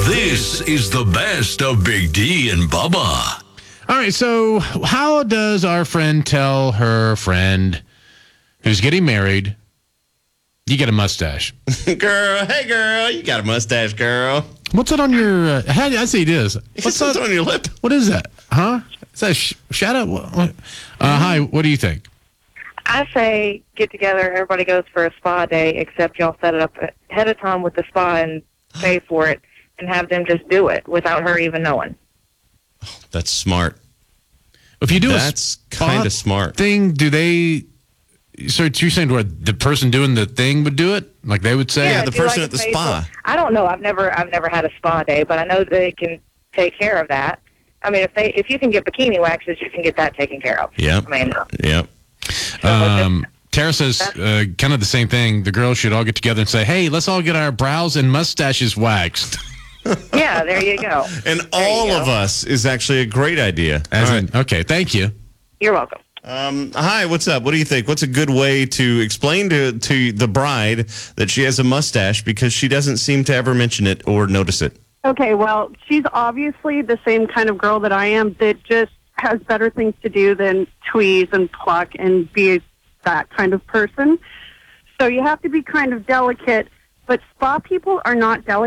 This is the best of Big D and Bubba. All right, so how does our friend tell her friend who's getting married, you get a mustache? Girl, hey girl, you got a mustache, girl. What's that on your, I see it is. What's What's that on your lip? What is that? Huh? Is that shadow? What? Hi, what do you think? I say get together, everybody goes for a spa day, except y'all set it up ahead of time with the spa and pay for it and have them just do it without her even knowing. That's smart. If you do That's kind of smart. thing, do they, so you're saying what, the person doing the thing would do it? Like they would say? Yeah, the do person like at the a facial. spa. I don't know. I've never had a spa day, but I know they can take care of that. I mean, if you can get bikini waxes, you can get that taken care of. Yep. I mean, Yep. Tara says kind of the same thing. The girls should all get together and say, hey, let's all get our brows and mustaches waxed. yeah, there you go. And There all you go. of us is actually a great idea. As All in, okay, thank you. You're welcome. Hi, what's up? What do you think? What's a good way to explain to the bride that she has a mustache because she doesn't seem to ever mention it or notice it? Okay, well, she's obviously the same kind of girl that I am that just has better things to do than tweeze and pluck and be that kind of person. So you have to be kind of delicate, but spa people are not delicate.